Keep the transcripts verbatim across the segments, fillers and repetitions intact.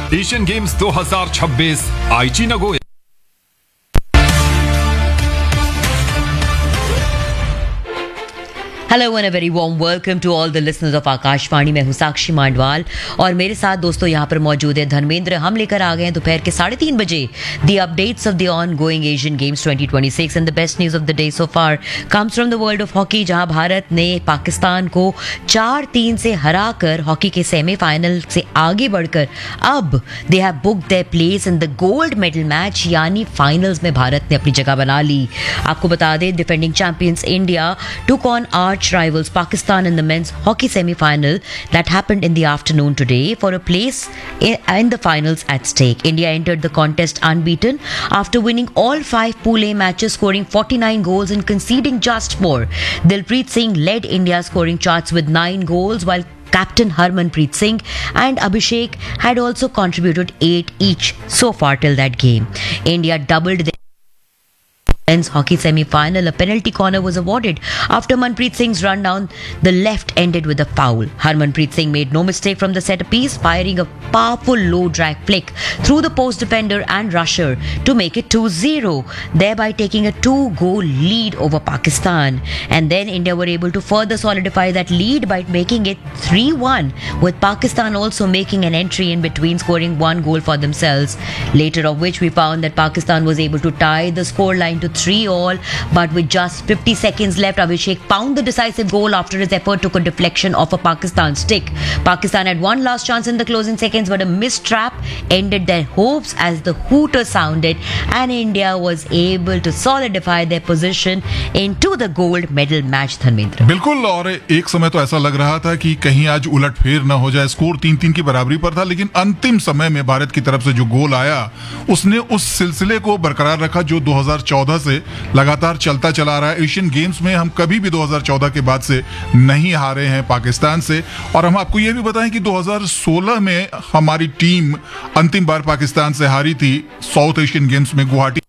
Asian games दो हज़ार छब्बीस आईची Nagoya. Hello and a very warm welcome to all the listeners of Akashvani. मैं हूं साक्षी मांडवाल और मेरे साथ दोस्तों यहां पर मौजूद है धर्मेंद्र। हम लेकर आ गए हैं दोपहर के साढ़े तीन बजे the updates of the on going Asian games twenty twenty six and the best news of the day so far comes from the world of hockey, जहां भारत ने पाकिस्तान को चार तीन से हराकर हॉकी के सेमीफाइनल से आगे बढ़कर अब they have booked their place in the gold medal match, यानी फाइनल्स में भारत ने अपनी जगह बना ली। आपको बता दें defending champions India took on arch rivals Pakistan in the men's hockey semi-final that happened in the afternoon today for a place in the finals at stake. India entered the contest unbeaten after winning all five Pool A matches, scoring forty-nine goals and conceding just four. Dilpreet Singh led India's scoring charts with nine goals, while Captain Harmanpreet Singh and Abhishek had also contributed eight each so far till that game. India doubled their men's hockey semi-final. A penalty corner was awarded after Manpreet Singh's run down the left ended with a foul. Harmanpreet Singh made no mistake from the set piece, firing a powerful low drag flick through the post defender and rusher to make it two zero, thereby taking a two-goal lead over Pakistan. And then India were able to further solidify that lead by making it three one, with Pakistan also making an entry in between, scoring one goal for themselves. Later of which we found that Pakistan was able to tie the scoreline to three all, but with just fifty seconds left, Abhishek found the decisive goal after his effort took a deflection off a Pakistan stick. Pakistan had one last chance in the closing seconds, but a missed trap ended their hopes as the hooter sounded and India was able to solidify their position into the gold medal match. Dharmendra, बिल्कुल, और एक समय तो ऐसा लग रहा था कि कहीं आज उलटफेर न हो जाए। स्कोर तीन तीन की बराबरी पर था, लेकिन अंतिम समय में भारत की तरफ से जो गोल आया उसने उस सिलसिले को बरकरार रखा जो दो हज़ार चौदह से लगातार चलता चला रहा है। एशियन गेम्स में हम कभी भी दो हज़ार चौदह के बाद से नहीं हारे हैं पाकिस्तान से। और हम आपको यह भी बताएं कि दो हज़ार सोलह में हमारी टीम अंतिम बार पाकिस्तान से हारी थी साउथ एशियन गेम्स में गुवाहाटी।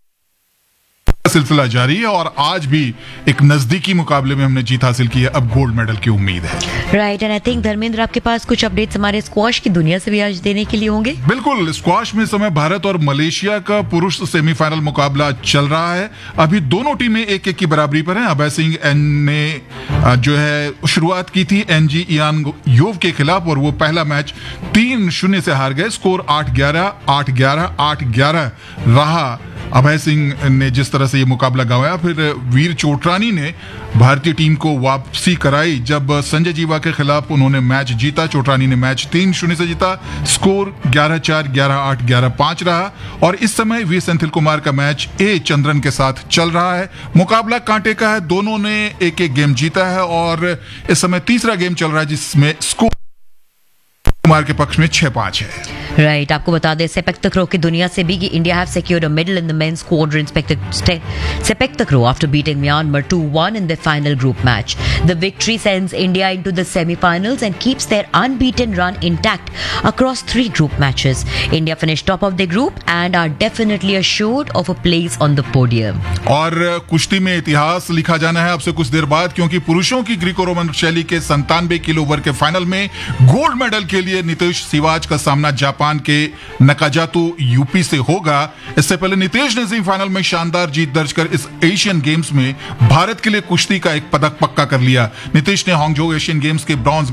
सिलसिला जारी है और आज भी एक नजदीकी मुकाबले में हमने जीत हासिल की है। अब गोल्ड मेडल की उम्मीद है। Right, and I think Dharmendra आपके पास कुछ अपडेट्स हमारे स्क्वॉश की दुनिया से भी आज देने के लिए होंगे। बिल्कुल, स्क्वॉश में समय भारत और मलेशिया का पुरुष सेमीफाइनल मुकाबला चल रहा है। अभी दोनों टीमें एक एक की बराबरी पर हैं। अभय सिंह ने जो है शुरुआत की थी एनजी इयान योव के खिलाफ और वो पहला मैच तीन शून्य से हार गए। स्कोर आठ ग्यारह आठ ग्यारह आठ ग्यारह रहा। अभय सिंह ने जिस तरह से ये मुकाबला गंवाया, फिर वीर चोटरानी ने भारतीय टीम को वापसी कराई जब संजय जीवा के खिलाफ उन्होंने मैच जीता। चोटरानी ने मैच तीन शून्य से जीता। स्कोर ग्यारह चार ग्यारह आठ ग्यारह पांच रहा और इस समय वी सेंथिल कुमार का मैच ए चंद्रन के साथ चल रहा है। मुकाबला कांटे का है, दोनों ने एक एक गेम जीता है और इस समय तीसरा गेम चल रहा है जिसमें स्कोर कुमार के पक्ष में छह पांच है। राइट right, आपको बता दें सेपक तकरो की दुनिया से भी कि India have secured a medal in the mains quadrant sepak तकरो after beating Myanmar to one in the final group match. The victory sends India into the semifinals and keeps there unbeaten run intact across three group matches. India finish top of the group and are definitely assured of a place on the podium. और कुश्ती में इतिहास लिखा जाना है अब से कुछ देर बाद, क्योंकि पुरुषों की ग्रीको रोमन शैली के संतानवे किलो वर्ग के फाइनल में गोल्ड मेडल के लिए नितेश सिवाच का सामना जापान के नकाजातो यूपी से होगा। इससे पहले नितेश ने सेमीफाइनल में शानदार जीत दर्ज कर इस एशियन गेम्स में भारत के लिए कुश्ती का एक पदक पक्का कर लिया। नितेश ने हांगझो एशियन गेम्स के ब्रॉन्ज